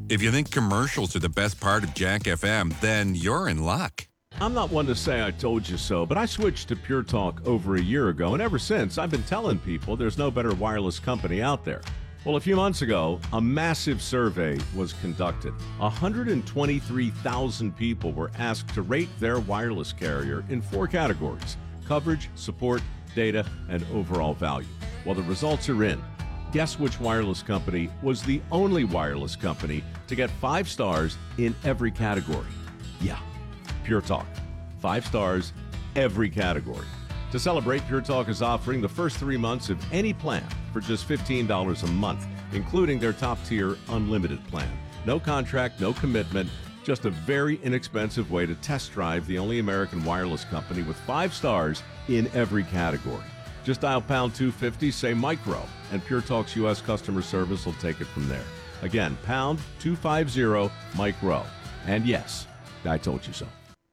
If you think commercials are the best part of Jack FM, then you're in luck. I'm not one to say I told you so, but I switched to Pure Talk over a year ago, and ever since, I've been telling people there's no better wireless company out there. Well, a few months ago, a massive survey was conducted. 123,000 people were asked to rate their wireless carrier in 4 categories: coverage, support, data, and overall value. Well, the results are in. Guess which wireless company was the only wireless company to get 5 stars in every category? Yeah, Pure Talk. 5 stars, every category. To celebrate, Pure Talk is offering the first 3 months of any plan for just $15 a month, including their top-tier unlimited plan. No contract, no commitment, just a very inexpensive way to test drive the only American wireless company with 5 stars in every category. Just dial pound 250, say micro, and Pure Talk's U.S. customer service will take it from there. Again, pound 250 micro. And yes, I told you so.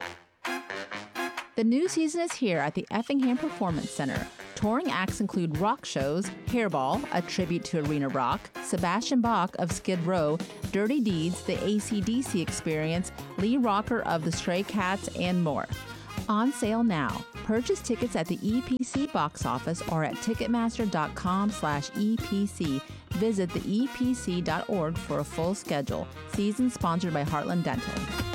The new season is here at the Effingham Performance Center. Touring acts include rock shows, Hairball, a tribute to arena rock, Sebastian Bach of Skid Row, Dirty Deeds, the AC/DC Experience, Lee Rocker of the Stray Cats, and more. On sale now. Purchase tickets at the EPC box office or at Ticketmaster.com/EPC. Visit theepc.org for a full schedule. Season sponsored by Heartland Dental.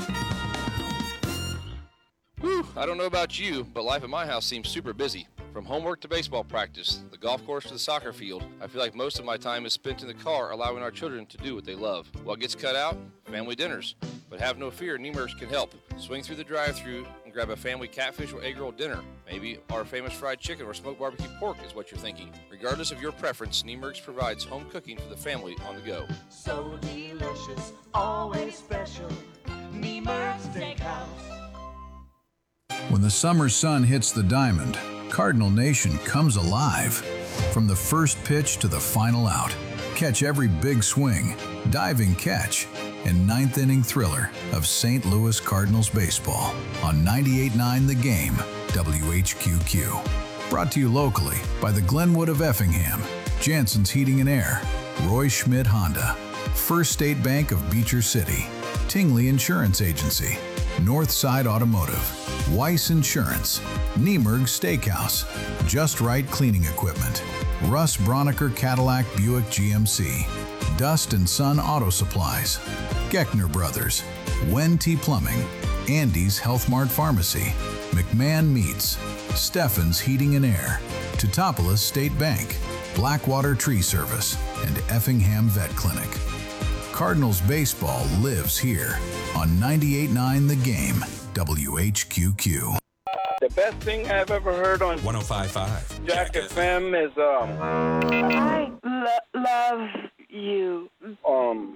Whew, I don't know about you, but life at my house seems super busy. From homework to baseball practice, the golf course to the soccer field, I feel like most of my time is spent in the car allowing our children to do what they love. What gets cut out? Family dinners. But have no fear, Niemer's can help. Swing through the drive-thru and grab a family catfish or egg roll dinner. Maybe our famous fried chicken or smoked barbecue pork is what you're thinking. Regardless of your preference, Niemer's provides home cooking for the family on the go. So delicious, always special, Niemer's Steakhouse. When the summer sun hits the diamond, Cardinal Nation comes alive. From the first pitch to the final out, catch every big swing, diving catch, and ninth inning thriller of St. Louis Cardinals baseball on 98.9 The Game, WHQQ. Brought to you locally by the Glenwood of Effingham, Jansen's Heating and Air, Roy Schmidt Honda, First State Bank of Beecher City, Tingley Insurance Agency, Northside Automotive, Weiss Insurance, Niemerg Steakhouse, Just Right Cleaning Equipment, Russ Broniker Cadillac Buick GMC, Dust and Son Auto Supplies, Geckner Brothers, Wen T Plumbing, Andy's Health Mart Pharmacy, McMahon Meats, Steffen's Heating and Air, Teutopolis State Bank, Blackwater Tree Service, and Effingham Vet Clinic. Cardinals baseball lives here on 98.9 The Game, WHQQ. The best thing I've ever heard on 105.5 Jack FM is I love you.